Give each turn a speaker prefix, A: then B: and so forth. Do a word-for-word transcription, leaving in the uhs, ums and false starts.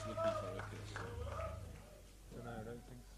A: looking forward to it. So.
B: No, I don't think